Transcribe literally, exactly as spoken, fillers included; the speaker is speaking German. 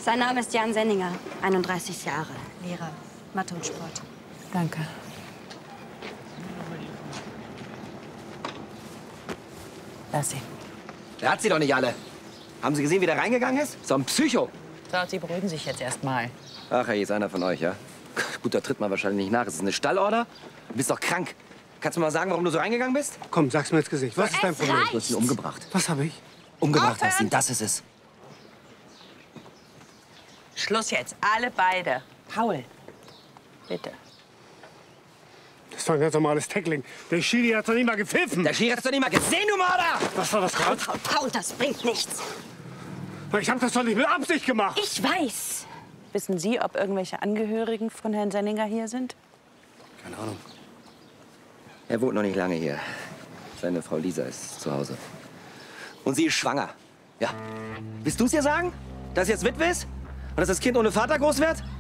Sein Name ist Jan Senninger, einunddreißig Jahre, Lehrer, Mathe und Sport. Danke. Lass sie. Der hat sie doch nicht alle. Haben Sie gesehen, wie der reingegangen ist? So ein Psycho. So, Sie beruhigen sich jetzt erstmal. Ach, hey, ist einer von euch, ja? Gut, da tritt man wahrscheinlich nicht nach. Es ist eine Stallorder. Du bist doch krank. Kannst du mal sagen, warum du so reingegangen bist? Komm, sag's mir ins Gesicht. Was ist dein Problem? Du hast ihn umgebracht. Was habe ich? Umgebracht hast ihn, das ist es. Schluss jetzt, alle beide. Paul, bitte. Das war ein ganz normales Tackling. Der Schiri hat doch nicht mal gepfiffen. Der Schiri hat's doch nicht mal gesehen, du Mörder! Was war das gerade? Paul, Paul, das bringt nichts. Ich habe das doch nicht mit Absicht gemacht. Ich weiß. Wissen Sie, ob irgendwelche Angehörigen von Herrn Senninger hier sind? Keine Ahnung. Er wohnt noch nicht lange hier. Seine Frau Lisa ist zu Hause. Und sie ist schwanger. Ja. Willst du's ihr sagen? Dass sie jetzt Witwe ist? Und dass das Kind ohne Vater groß wird?